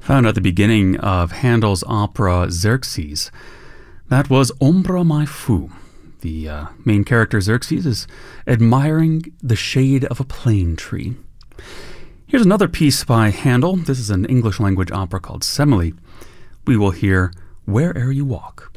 Found at the beginning of Handel's opera Xerxes. That was Ombra mai fu. The main character Xerxes is admiring the shade of a plane tree. Here's another piece by Handel. This is an English language opera called Semele. We will hear Where'er You Walk.